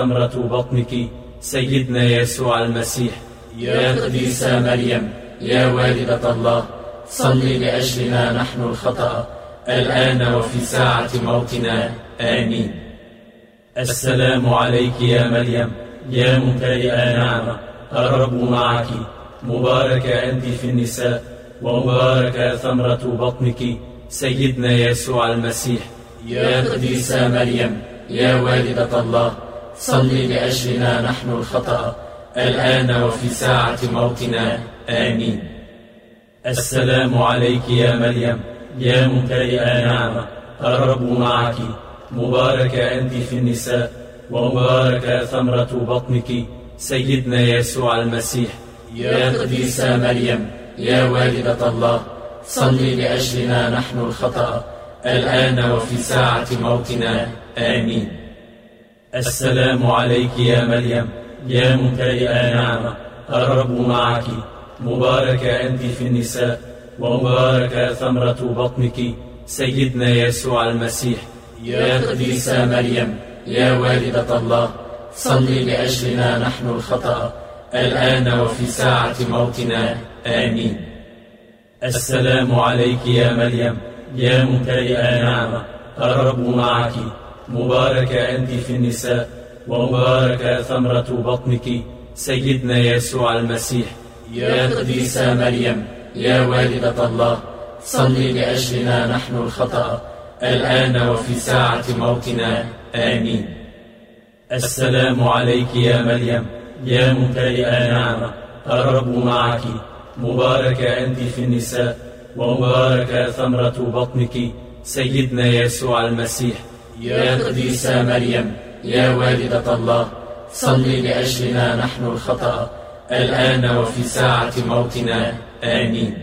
ثمرة بطنك سيدنا يسوع المسيح. يا قديسة مريم يا والدة الله، صلي لأجلنا نحن الخطأ الآن وفي ساعة موتنا، آمين. السلام عليك يا مريم يا ممتلئة نعمة، الرب معك، مباركة أنت في النساء، ومباركة ثمرة بطنك سيدنا يسوع المسيح. يا قديسة مريم يا والدة الله، صلي لأجلنا نحن الخطأ الآن وفي ساعة موتنا، آمين. السلام عليك يا مريم يا ممتلئة نعمة، الرب معك، مباركة أنت في النساء، ومباركة ثمرة بطنك سيدنا يسوع المسيح. يا قديسة مريم يا والدة الله، صلي لأجلنا نحن الخطأ الآن وفي ساعة موتنا، آمين. السلام عليك يا مريم يا ممتلئة نعمة، الرب معك، مباركة أنت في النساء، ومباركة ثمرة بطنك سيدنا يسوع المسيح. يا قديسة مريم يا والدة الله، صلي لأجلنا نحن الخطأ الآن وفي ساعة موتنا، آمين. السلام عليك يا مريم يا ممتلئة نعمة، الرب معك، مباركة أنت في النساء، ومباركة ثمرة بطنك سيدنا يسوع المسيح. يا قديسة مريم يا والدة الله، صلي لأجلنا نحن الخطأ الآن وفي ساعة موتنا، آمين. السلام عليك يا مريم يا ممتلئة نعمة، الرب معك، مباركة أنت في النساء، ومباركة ثمرة بطنك سيدنا يسوع المسيح. يا قديسة مريم يا والدة الله، صلي لأجلنا نحن الخطأ الآن وفي ساعة موتنا، آمين.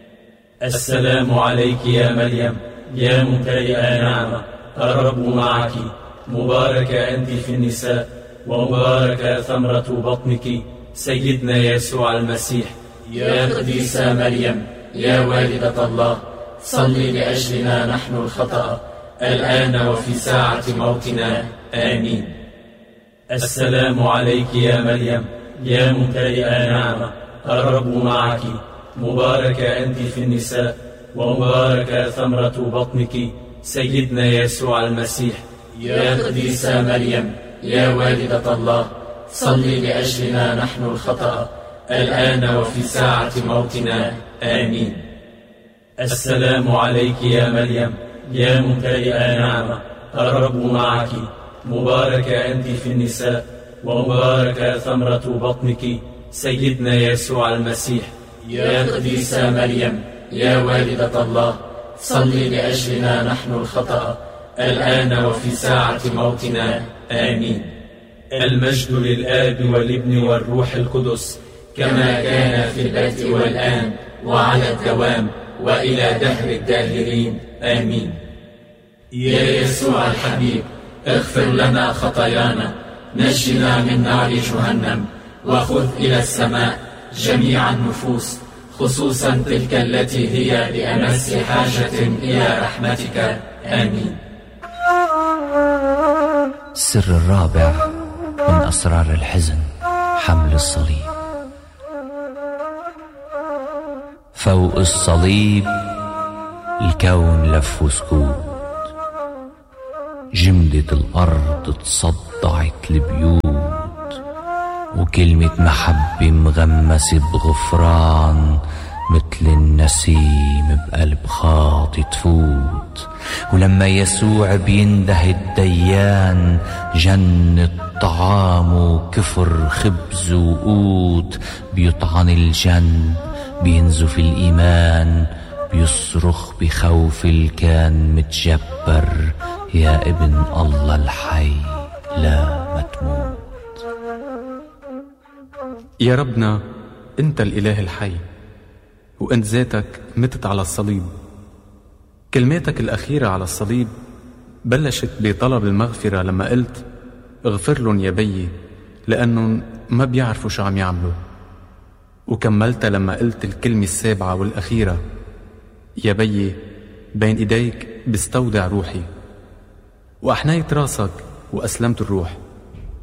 السلام عليك يا مريم يا ممتلئة نعمة، الرب معك، مباركة أنت في النساء، ومباركة ثمرة بطنك سيدنا يسوع المسيح. يا قديسة مريم يا والدة الله، صلي لأجلنا نحن الخطأ الآن وفي ساعة موتنا، آمين. السلام عليك يا مريم يا ممتلئة نعمة، الرب معك، مباركة أنت في النساء، ومباركة ثمرة بطنك سيدنا يسوع المسيح. يا قديسة مريم يا والدة الله، صلي لأجلنا نحن الخطأ الآن وفي ساعة موتنا، آمين. السلام عليك يا مريم يا ممتلئة نعمة، الرب معك، مباركة أنت في النساء، ومباركة ثمرة بطنك سيدنا يسوع المسيح. يا قديسة مريم يا والدة الله، صلي لأجلنا نحن الخطأ الآن وفي ساعة موتنا، آمين. المجد للآب والابن والروح القدس، كما كان في البدء والآن وعلى الدوام وإلى دهر الداهرين، آمين. يا يسوع الحبيب، اغفر لنا خطايانا، نجنا من نار جهنم، وخذ إلى السماء جميع النفوس، خصوصا تلك التي هي بأمس حاجة إلى رحمتك، آمين. السر الرابع من أسرار الحزن، حمل الصليب. فوق الصليب الكون لف وسكوت، جمدت الأرض تصدعت البيوت، وكلمة محبة مغمسة بغفران مثل النسيم بقلب خاطي تفوت. ولما يسوع بينده الديان، جنة طعام وكفر خبز وقوت، بيطعن الجنب بينزف الإيمان، بيصرخ بخوف الكان متجبر، يا ابن الله الحي لا ما تموت. يا ربنا، انت الإله الحي، وانت ذاتك متت على الصليب. كلماتك الأخيرة على الصليب بلشت بطلب المغفرة لما قلت اغفر لهم يا بيي لأنهم ما بيعرفوا شو عم يعملوا، وكملتها لما قلت الكلمة السابعة والأخيرة، يا بيي بين إيديك بستودع روحي. وأحنيت راسك وأسلمت الروح.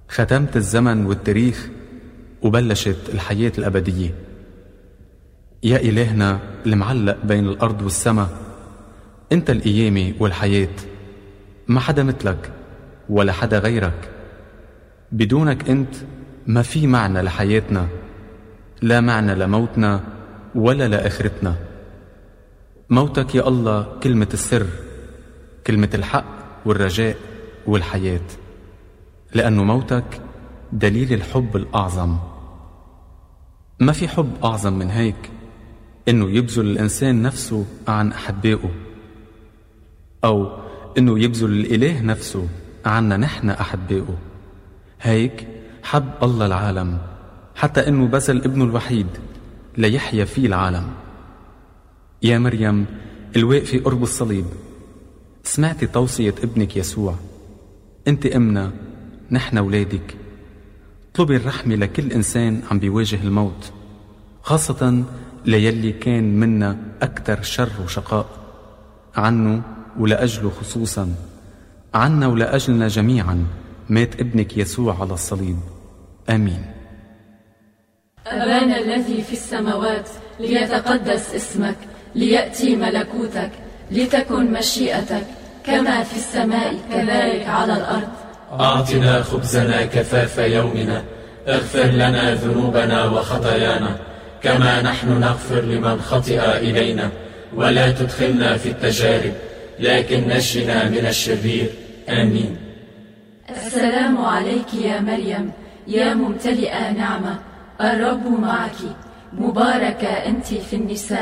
ختمت الزمن والتاريخ وبلشت الحياة الأبدية. يا إلهنا المعلق بين الأرض والسماء، أنت القيامة والحياة، ما حدا مثلك ولا حدا غيرك. بدونك أنت ما في معنى لحياتنا، لا معنى لموتنا ولا لآخرتنا. موتك يا الله كلمة السر، كلمة الحق والرجاء والحياة، لأنه موتك دليل الحب الأعظم. ما في حب أعظم من هيك، إنه يبذل الإنسان نفسه عن أحبائه، أو إنه يبذل الإله نفسه عنا نحن أحبائه. هيك حب الله العالم حتى إنه بذل ابنه الوحيد ليحيا فيه العالم. يا مريم الواقفة قرب الصليب، سمعتي توصية ابنك يسوع، انت امنا نحن ولادك. اطلبي الرحمة لكل إنسان عم بيواجه الموت، خاصة ليلي كان منا أكتر شر وشقاء. عنه ولأجله خصوصا، عنا ولأجلنا جميعا مات ابنك يسوع على الصليب. آمين. أبانا الذي في السماوات، ليتقدس اسمك، ليأتي ملكوتك، لتكن مشيئتك كما في السماء كذلك على الأرض. أعطنا خبزنا كفاف يومنا، اغفر لنا ذنوبنا وخطايانا كما نحن نغفر لمن خطئ إلينا، ولا تدخلنا في التجارب لكن نجنا من الشرير. آمين. السلام عليك يا مريم، يا ممتلئة نعمة، الرب معك، مباركة أنت في النساء